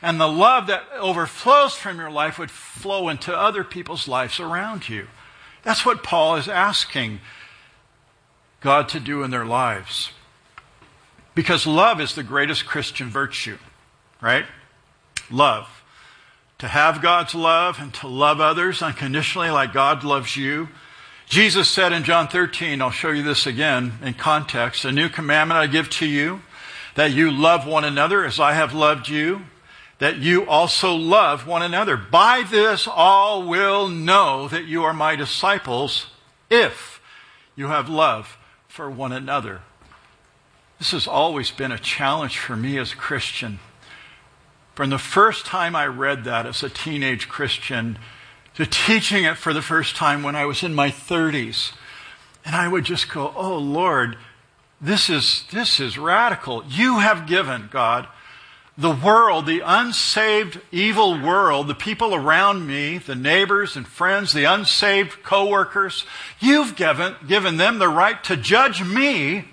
And the love that overflows from your life would flow into other people's lives around you. That's what Paul is asking God to do in their lives. Because love is the greatest Christian virtue, right? Love. To have God's love and to love others unconditionally like God loves you. Jesus said in John 13, I'll show you this again in context, a new commandment I give to you, that you love one another as I have loved you, that you also love one another. By this all will know that you are my disciples if you have love for one another. This has always been a challenge for me as a Christian. From the first time I read that as a teenage Christian to teaching it for the first time when I was in my 30s. And I would just go, oh Lord, this is radical. You have given, God, the world, the unsaved, evil world, the people around me, the neighbors and friends, the unsaved co-workers, you've given them the right to judge me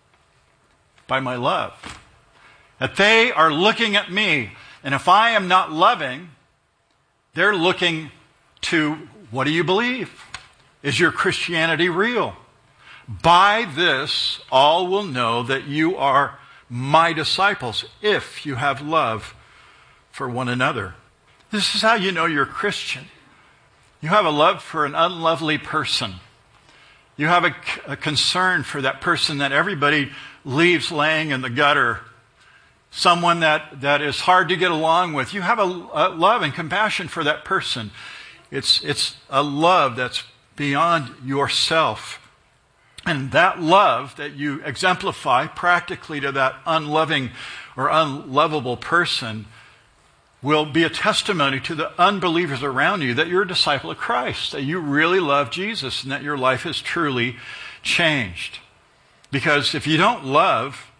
by my love. That they are looking at me, and if I am not loving, they're looking to, what do you believe? Is your Christianity real? By this, all will know that you are my disciples if you have love for one another. This is how you know you're a Christian. You have a love for an unlovely person. You have a concern for that person that everybody leaves laying in the gutter. Someone that is hard to get along with. You have a love and compassion for that person. It's a love that's beyond yourself. And that love that you exemplify practically to that unloving or unlovable person will be a testimony to the unbelievers around you that you're a disciple of Christ, that you really love Jesus, and that your life is truly changed. Because if you don't love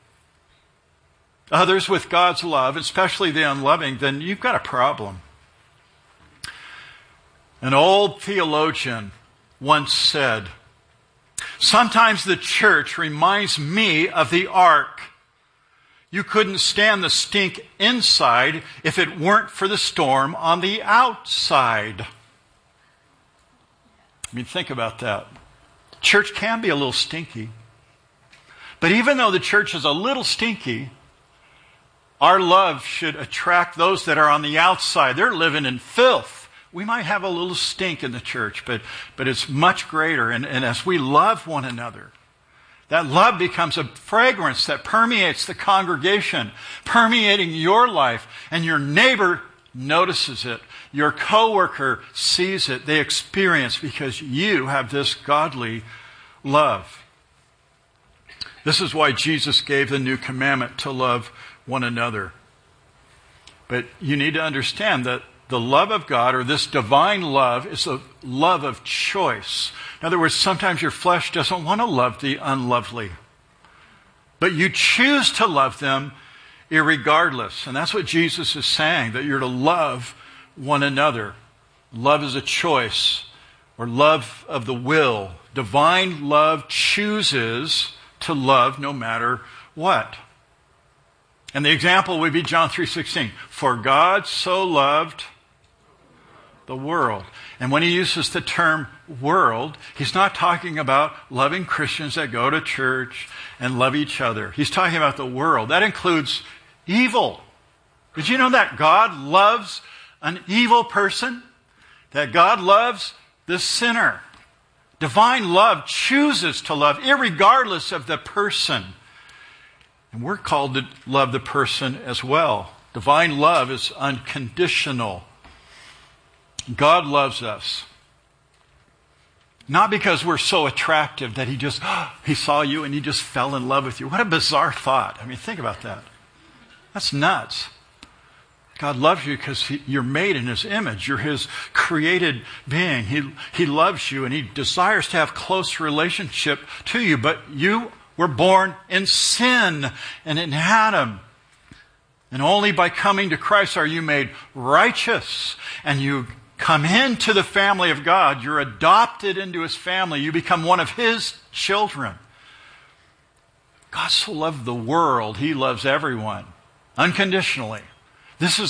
others with God's love, especially the unloving, then you've got a problem. An old theologian once said, sometimes the church reminds me of the ark. You couldn't stand the stink inside if it weren't for the storm on the outside. I mean, think about that. Church can be a little stinky. But even though the church is a little stinky, our love should attract those that are on the outside. They're living in filth. We might have a little stink in the church, but it's much greater. And as we love one another, that love becomes a fragrance that permeates the congregation, permeating your life, and your neighbor notices it. Your coworker sees it. They experience because you have this godly love. This is why Jesus gave the new commandment to love one another. But you need to understand that the love of God, or this divine love, is a love of choice. In other words, sometimes your flesh doesn't want to love the unlovely. But you choose to love them irregardless. And that's what Jesus is saying, that you're to love one another. Love is a choice, or love of the will. Divine love chooses to love no matter what. And the example would be John 3:16. For God so loved the world. And when he uses the term world, he's not talking about loving Christians that go to church and love each other. He's talking about the world. That includes evil. Did you know that God loves an evil person? That God loves the sinner. Divine love chooses to love irregardless of the person. And we're called to love the person as well. Divine love is unconditional. God loves us. Not because we're so attractive that he saw you and he just fell in love with you. What a bizarre thought. I mean, think about that. That's nuts. God loves you because you're made in his image. You're his created being. He loves you and he desires to have close relationship to you. But you were born in sin and in Adam. And only by coming to Christ are you made righteous. And you come into the family of God. You're adopted into his family. You become one of his children. God so loved the world, he loves everyone unconditionally. This is